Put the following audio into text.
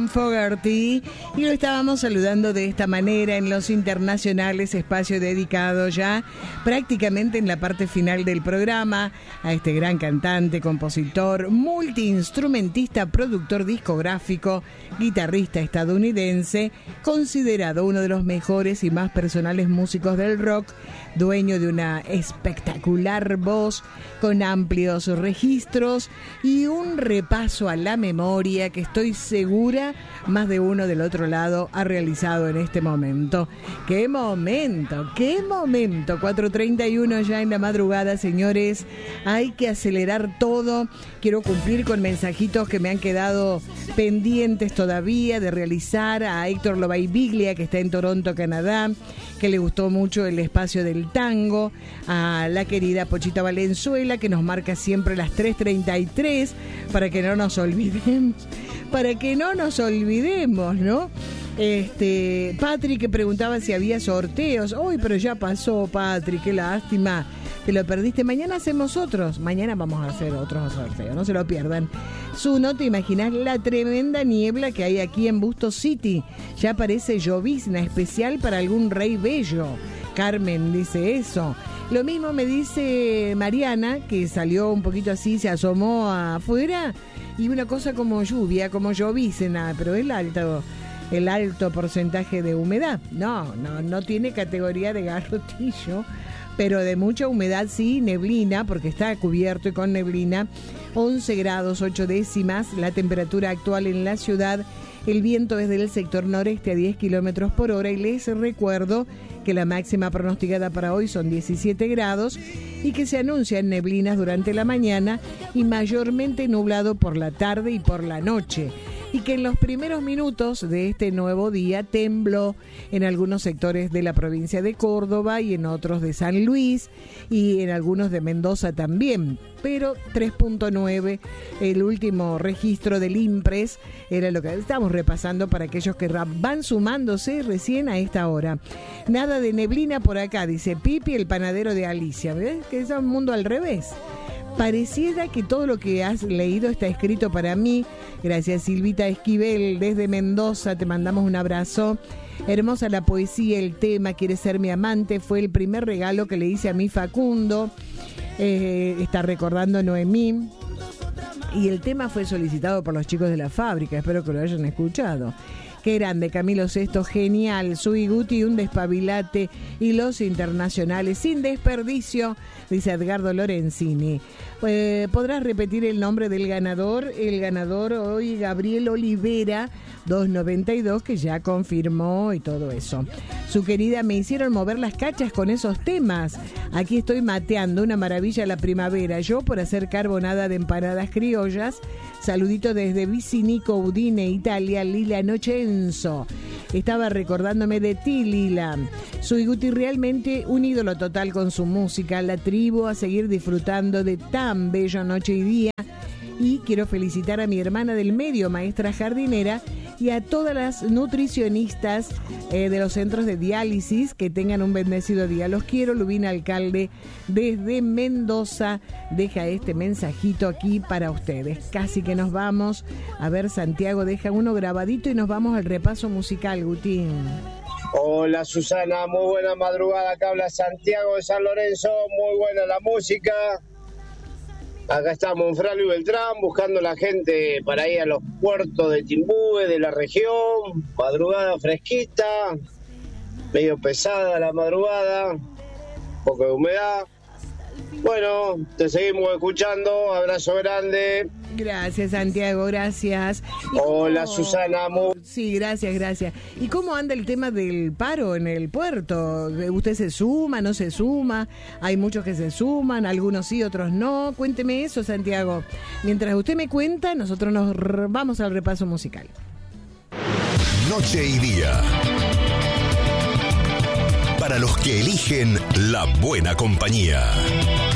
John Fogerty y lo estábamos saludando de esta manera en los internacionales, espacio dedicado ya prácticamente en la parte final del programa a este gran cantante, compositor, multiinstrumentista, productor discográfico, guitarrista estadounidense, considerado uno de los mejores y más personales músicos del rock, dueño de una espectacular voz con amplios registros y un repaso a la memoria que estoy segura más de uno del otro lado ha realizado en este momento. ¡Qué momento! ¡Qué momento! 4:31 ya en la madrugada, señores. Hay que acelerar todo. Quiero cumplir con mensajitos que me han quedado pendientes todavía de realizar. A Héctor Lobaibiglia, que está en Toronto, Canadá, que le gustó mucho el espacio del tango. A la querida Pochita Valenzuela, que nos marca siempre las 3:33 para que no nos olvidemos. Para que no nos olvidemos, ¿no? Patrick, que preguntaba si había sorteos. Uy, pero ya pasó, Patrick, qué lástima. Te lo perdiste. Mañana hacemos otros. Mañana vamos a hacer otros sorteos, no se lo pierdan. No te imaginas la tremenda niebla que hay aquí en Busto City. Ya parece llovizna especial para algún rey bello. Carmen dice eso. Lo mismo me dice Mariana, que salió un poquito así, se asomó afuera, y una cosa como lluvia, como llovizna, pero el alto porcentaje de humedad. No tiene categoría de garrotillo, pero de mucha humedad sí, neblina, porque está cubierto y con neblina. 11 grados 8 décimas, la temperatura actual en la ciudad. El viento es del sector noreste a 10 kilómetros por hora y les recuerdo que la máxima pronosticada para hoy son 17 grados y que se anuncian neblinas durante la mañana y mayormente nublado por la tarde y por la noche. Y que en los primeros minutos de este nuevo día tembló en algunos sectores de la provincia de Córdoba y en otros de San Luis y en algunos de Mendoza también. Pero 3.9, el último registro del INPRES, era lo que estamos repasando para aquellos que van sumándose recién a esta hora. Nada de neblina por acá, dice Pipi, el panadero de Alicia. ¿Ves? Que es un mundo al revés. Pareciera que todo lo que has leído está escrito para mí. Gracias, Silvita Esquivel, desde Mendoza, te mandamos un abrazo. Hermosa la poesía, el tema, quiere ser mi amante, fue el primer regalo que le hice a mi Facundo. Está recordando Noemí. Y el tema fue solicitado por los chicos de la fábrica, espero que lo hayan escuchado. Qué grande, Camilo Sesto, genial. Sui Guti, un despabilate. Y los internacionales, sin desperdicio, dice Edgardo Lorenzini. ¿Podrás repetir el nombre del ganador? El ganador hoy, Gabriel Olivera, 292, que ya confirmó y todo eso. Su querida, me hicieron mover las cachas con esos temas. Aquí estoy mateando, una maravilla la primavera. Yo por hacer carbonada de empanadas criollas. Saludito desde Vicinico, Udine, Italia, Lila Nochenzo. Estaba recordándome de ti, Lila. Soy Guti, realmente un ídolo total con su música. La tribu a seguir disfrutando de tan bello noche y día. Y quiero felicitar a mi hermana del medio, maestra jardinera, y a todas las nutricionistas de los centros de diálisis, que tengan un bendecido día. Los quiero. Lubina Alcalde desde Mendoza deja este mensajito aquí para ustedes. Casi que nos vamos. A ver, Santiago deja uno grabadito y nos vamos al repaso musical, Gutín. Hola Susana, muy buena madrugada, acá habla Santiago de San Lorenzo, muy buena la música. Acá estamos en Fralo y Beltrán buscando la gente para ir a los puertos de Timbúes, de la región. Madrugada fresquita, medio pesada la madrugada, poco de humedad. Bueno, te seguimos escuchando, abrazo grande. Gracias, Santiago, gracias. Hola, Susana. Sí, gracias. ¿Y cómo anda el tema del paro en el puerto? ¿Usted se suma, no se suma? Hay muchos que se suman, algunos sí, otros no. Cuénteme eso, Santiago. Mientras usted me cuenta, nosotros nos vamos al repaso musical. Noche y día. Para los que eligen la buena compañía.